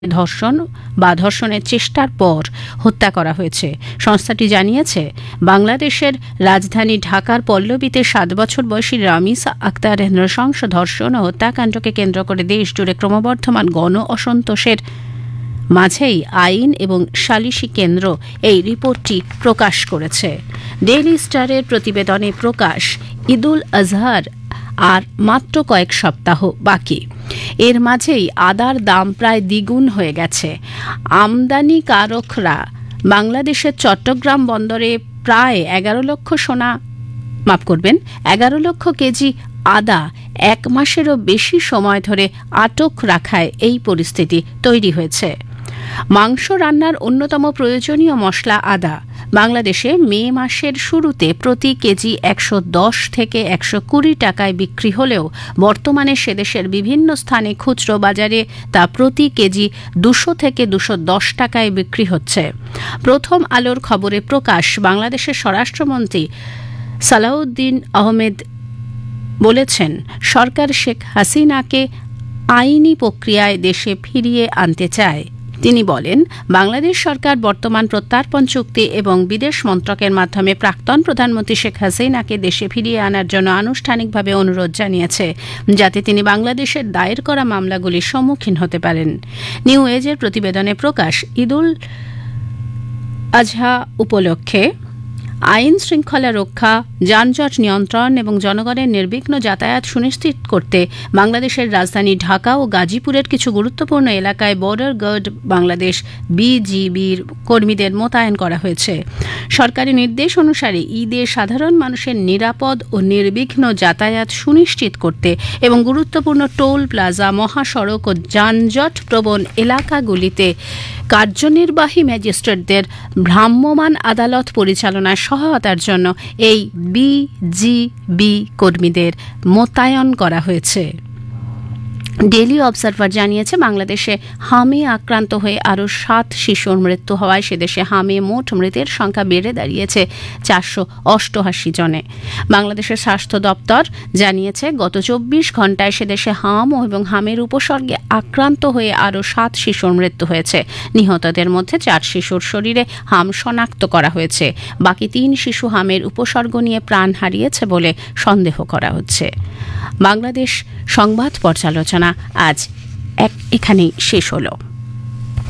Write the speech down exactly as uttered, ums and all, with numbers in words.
ধর্ষণ বা ধর্ষণের চেষ্টার পর হত্যা করা হয়েছে। সংস্থাটি জানিয়েছে, বাংলাদেশের রাজধানী ঢাকার পল্লবীতে সাত বছর বয়সী রামিসা আক্তারের নৃশংস ধর্ষণ ও হত্যাকাণ্ডকে কেন্দ্র করে দেশজুড়ে ক্রমবর্ধমান গণ অসন্তোষের মাঝেই আইন এবং সালিশি কেন্দ্র এই রিপোর্টটি প্রকাশ করেছে। ডেইলি স্টারের প্রতিবেদনে প্রকাশ, ঈদুল আজহার আর মাত্র কয়েক সপ্তাহ বাকি। এর মাঝেই আদার দাম প্রায় দ্বিগুণ হয়ে গেছে। আমদানিকারকরা বাংলাদেশের চট্টগ্রাম বন্দরে প্রায় এগারো লক্ষ সোনা মাফ করবেন এগারো লক্ষ কেজি আদা এক মাসেরও বেশি সময় ধরে আটক রাখায় এই পরিস্থিতি তৈরি হয়েছে। মাংস রান্নার অন্যতম প্রয়োজনীয় মশলা আদা বাংলাদেশে মে মাসের শুরুতে প্রতি কেজি একশো দশ থেকে একশো কুড়ি টাকায় বিক্রি হলেও বর্তমানে সেদেশের বিভিন্ন স্থানে খুচরো বাজারে তা প্রতি কেজি দুশো থেকে দুশো দশ টাকায় বিক্রি হচ্ছে। প্রথম আলোর খবরে প্রকাশ, বাংলাদেশের স্বরাষ্ট্রমন্ত্রী সালাউদ্দিন আহমেদ বলেছেন, সরকার শেখ হাসিনাকে আইনি প্রক্রিয়ায় দেশে ফিরিয়ে আনতে চায়। তিনি বলেন, বাংলাদেশ সরকার বর্তমান প্রত্যর্পণ চুক্তি এবং বিদেশ মন্ত্রকের মাধ্যমে প্রাক্তন প্রধানমন্ত্রী শেখ হাসিনাকে দেশে ফিরিয়ে আনার জন্য আনুষ্ঠানিকভাবে অনুরোধ জানিয়েছে, যাতে তিনি বাংলাদেশের দায়ের করা মামলাগুলির সম্মুখীন হতে পারেন। নিউ এজের প্রতিবেদনে প্রকাশ, ঈদুল আজহা উপলক্ষে আইন শৃঙ্খলা রক্ষা, যানজট নিয়ন্ত্রণ এবং জনগণের নির্বিঘ্ন যাতায়াত সুনিশ্চিত করতে বাংলাদেশের রাজধানী ঢাকা ও গাজীপুরের কিছু গুরুত্বপূর্ণ এলাকায় বর্ডার গার্ড বাংলাদেশ বিজিবির কর্মীদের মোতায়েন করা হয়েছে। সরকারি নির্দেশ অনুসারে ঈদে সাধারণ মানুষের নিরাপদ ও নির্বিঘ্ন যাতায়াত সুনিশ্চিত করতে এবং গুরুত্বপূর্ণ টোল প্লাজা, মহাসড়ক ও যানজট প্রবণ এলাকাগুলিতে কার্যনির্বাহী ম্যাজিস্ট্রেটদের ভ্রাম্যমাণ আদালত পরিচালনায় সহায়তার জন্য এই বিজিবি কর্মীদের মোতায়েন করা হয়েছে। ডেইলি অবজারভার জানিয়েছে, বাংলাদেশে হামে আক্রান্ত হয়ে আরও সাত শিশুর মৃত্যু হওয়ায় সেদেশে হামে মোট মৃতের সংখ্যা বেড়ে দাঁড়িয়েছে চারশো অষ্টআশি জনে। বাংলাদেশের স্বাস্থ্য দপ্তর জানিয়েছে, গত চব্বিশ ঘন্টায় সেদেশে হাম এবং হামের উপসর্গে আক্রান্ত হয়ে আরও সাত শিশুর মৃত্যু হয়েছে। নিহতদের মধ্যে চার শিশুর শরীরে হাম শনাক্ত করা হয়েছে। বাকি তিন শিশু হামের উপসর্গ নিয়ে প্রাণ হারিয়েছে বলে সন্দেহ করা হচ্ছে। বাংলাদেশ সংবাদ পর্যালোচনা আজ এক এখানেই শেষ হলো।